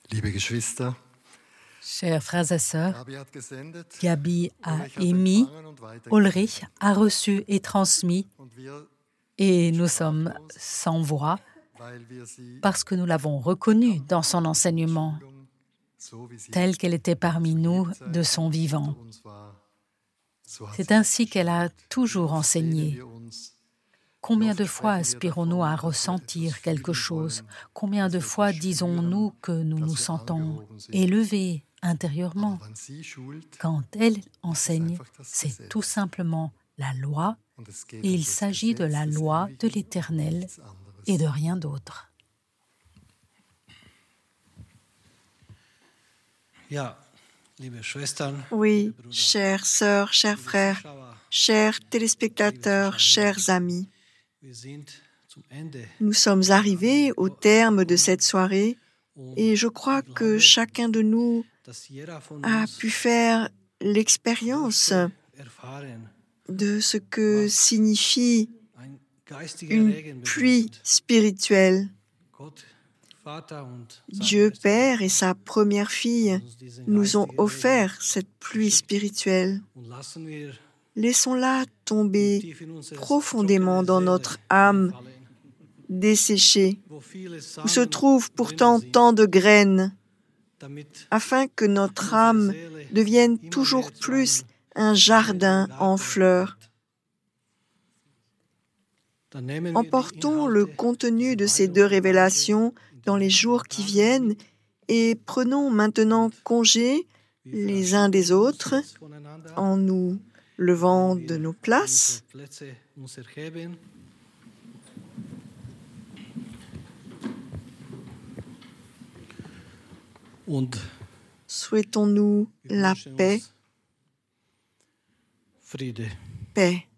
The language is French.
Liebe Geschwister, Chers frères et sœurs, Gabi hat gesendet, Gabi a Ulrich hat émis, empfangen und weitergegeben. Ulrich a reçu et transmis, Und wir, et nous sommes sans voix weil wir sie parce que nous l'avons reconnue dans son enseignement, so wie sie telle qu'elle était parmi nous de son vivant. uns war, so hat C'est sie ainsi qu'elle a toujours sehnen enseigné. wir uns. Combien de fois aspirons-nous à ressentir quelque chose? Combien de fois disons-nous que nous nous sentons élevés intérieurement? Wann sie schult, Quand elle enseigne, c'est tout simplement la loi, und es geht et um il das s'agit de la Gesetz des loi de Ewigen, l'Éternel nichts anderes. et de rien d'autre. Ja, liebe Schwestern, Oui, chères sœurs, chers frères, Zuschauer, chers téléspectateurs, chers amis, wir sind zum Ende nous sommes arrivés au terme de cette soirée et je crois que chacun de nous dass jeder von a uns pu faire l'expérience erfahren, de ce que signifie ein geistiger une Regen pluie bedeutet. spirituelle. Gott, Vater und Dieu Père et sa première fille uns diesen nous ont geistigen offert cette pluie spirituelle. Regen und lassen wir Laissons-la tomber tief in unsere profondément trockene dans Seele notre âme fallen, desséchée, wo viele où se Samen trouvent drinnen pourtant sind, tant de graines, damit afin que notre unsere âme Seele devienne immer toujours mehr zu plus einem un jardin en fleurs. Dann nehmen wir die Emportons le Inhalte contenu de dieser ces deux Weihnachten révélations in dans les den jours qui Tagen viennent et prenons maintenant congé Wir les uns des verabschieden uns autres jetzt voneinander, en nous levant wir de nos unsere places. Plätze uns erheben. Und Souhaitons-nous wir la wünschen paix, uns Friede. paix.